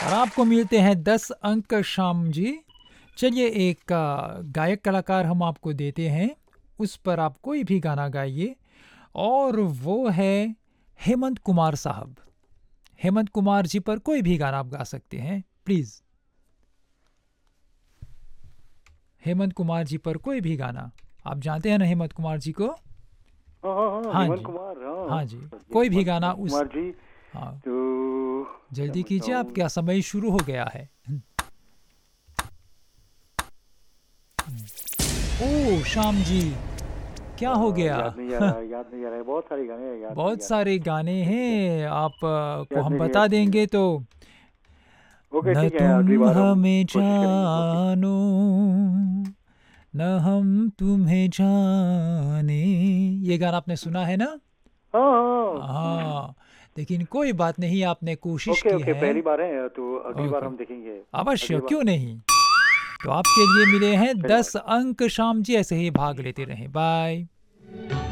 और आपको मिलते हैं 10 अंक श्याम जी। चलिए एक गायक कलाकार हम आपको देते हैं, उस पर आप कोई भी गाना गाइए, और वो है हेमंत कुमार साहब। हेमंत कुमार जी पर कोई भी गाना आप गा सकते हैं, प्लीज। हेमंत कुमार जी पर कोई भी गाना। आप जानते हैं ना हेमंत कुमार जी को? हाँ हाँ हाँ, हाँ हेमंत जी, कुमार, हाँ हाँ हाँ, जी, ये कोई भी गाना हेमंत उस। कुमार जी। हाँ, तो क्या जल्दी कीजिए, आप बताऊँ। क्या समय शुरू हो गया है। ओ श्याम जी, क्या हो गया? याद नहीं आ रहा है, याद नहीं आ रहा है, बहुत सारे गाने हैं, याद नहीं बहुत आ रहा है। सारे गाने ठीक है, हैं, आप को याद हम नहीं बता है। देंगे तो। ओके न ठीक है, अगली तुम बार हम हमें कोशिश करेंगे। ओके। जानो, न हम तुम्हें जाने, ये गाना आपने सुना है ना? हाँ हाँ। हाँ, लेकिन कोई बात नहीं, आपने कोशिश ओके की ओके, है। पहली बार है तो अगली बार ओके, हम देखेंगे। अवश्य, अगली बार। क्यों नहीं। तो आपके लिए मिले हैं धन्यवाद। 10 अंक श्याम जी, ऐसे ही भाग लेते रहें, बाय।